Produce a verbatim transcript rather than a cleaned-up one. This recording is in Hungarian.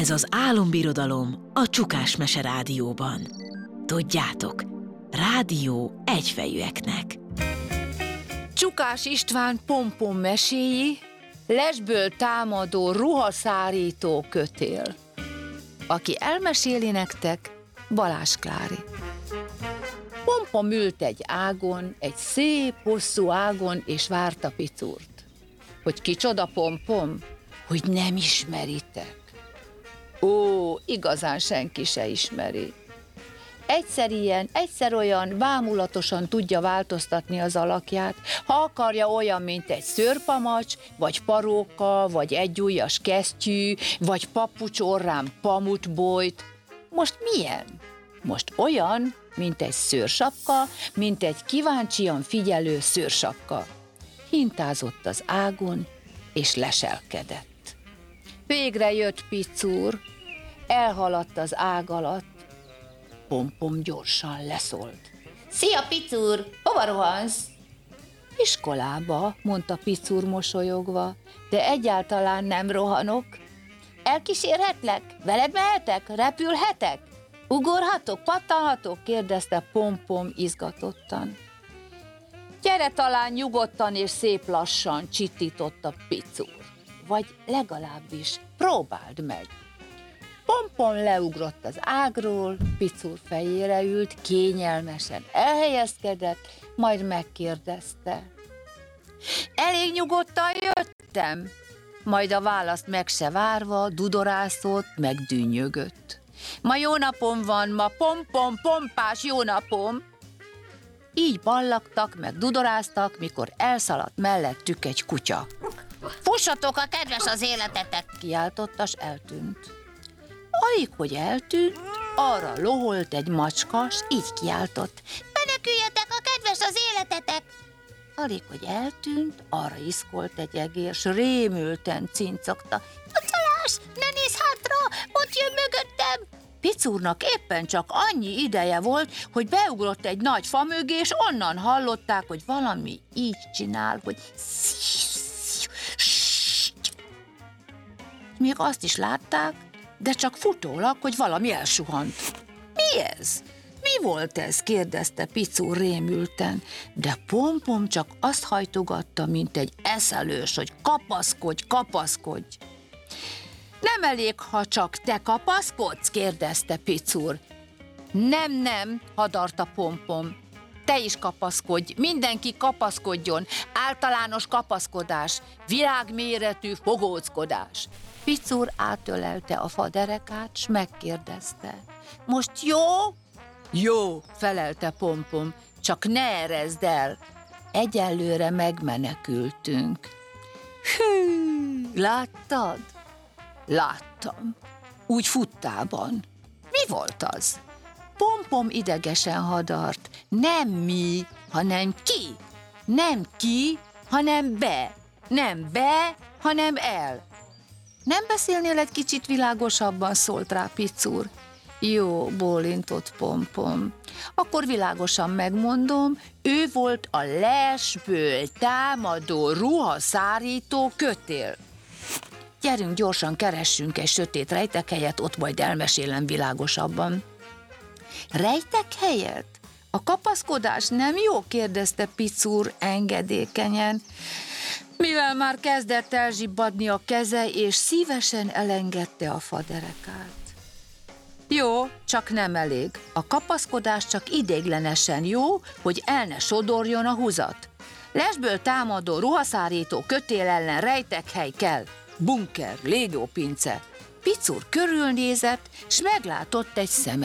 Ez az álombirodalom a Csukás Mese Rádióban. Tudjátok, rádió egyfejűeknek. Csukás István Pompom meséi, lesből támadó ruhaszárító kötél. Aki elmeséli nektek, Balázs Klári. Pompom ült egy ágon, egy szép, hosszú ágon, és várta Picurt. Hogy kicsoda Pompom? Hogy nem ismeritek. Ó, igazán senki se ismeri. Egyszer ilyen, egyszer olyan bámulatosan tudja változtatni az alakját, ha akarja olyan, mint egy szőrpamacs, vagy paróka, vagy egyujjas kesztyű, vagy papucs orrán pamutbojt. Most milyen? Most olyan, mint egy szőrsapka, mint egy kíváncsian figyelő szőrsapka. Hintázott az ágon, és leselkedett. Végre jött Picur, elhaladt az ág alatt. Pompom gyorsan leszólt. Szia, Picur! Hova rohansz? Iskolába, mondta Picur mosolyogva, de egyáltalán nem rohanok. Elkísérhetlek? Veled mehetek? Repülhetek? Ugorhatok? Pattanhatok? kérdezte Pompom izgatottan. Gyere talán nyugodtan és szép lassan, csitította Picur. Vagy legalábbis próbáld meg. Pompom leugrott az ágról, Picur fejére ült, kényelmesen elhelyezkedett, majd megkérdezte. Elég nyugodtan jöttem? Majd a választ meg se várva dudorászott, meg dünnyögött. Ma jó napom van, ma pompom, pompás jó napom. Így ballagtak, meg dudoráztak, mikor elszaladt mellettük egy kutya. Fussatok, a kedves az életetek! Kiáltotta, s eltűnt. Alig, hogy eltűnt, arra loholt egy macska, s így kiáltott. Meneküljetek, a kedves az életetek! Alig, hogy eltűnt, arra iszkolt egy egér, s rémülten cincogta. Pucolás, ne nézz hátra, ott jön mögöttem! Picurnak éppen csak annyi ideje volt, hogy beugrott egy nagy fa mögé, és onnan hallották, hogy valami így csinál, hogy még azt is látták, de csak futólag, hogy valami elsuhant. Mi ez? Mi volt ez? kérdezte Picur rémülten, de Pompom csak azt hajtogatta, mint egy eszelős, hogy kapaszkodj, kapaszkodj. Nem elég, ha csak te kapaszkodsz? kérdezte Picur. Nem, nem, hadarta Pompom. Te is kapaszkodj, mindenki kapaszkodjon, általános kapaszkodás, világméretű fogózkodás. Picur átölelte a faderekát, s megkérdezte. Most jó? Jó, felelte Pompom, csak ne erezd el. Egyelőre megmenekültünk. Hű, láttad? Láttam. Úgy futtában. Mi volt az? Pompom idegesen hadart. Nem mi, hanem ki. Nem ki, hanem be. Nem be, hanem el. Nem beszélnél egy kicsit világosabban, szólt rá Picur. Jó, bólintott Pompom. Akkor világosan megmondom, ő volt a lesből támadó ruhaszárító kötél. Gyerünk, gyorsan keressünk egy sötét rejtekhelyet, ott majd elmesélem világosabban. Rejtekhelyet? A kapaszkodás nem jó? kérdezte Picur engedékenyen, mivel már kezdett elzsibbadni a keze, és szívesen elengedte a faderekát. Jó, csak nem elég. A kapaszkodás csak ideiglenesen jó, hogy el ne sodorjon a húzat. Lesből támadó ruhaszárító kötél ellen rejtekhely kell. Bunker, légiópince. Picur körülnézett, s meglátott egy szemet.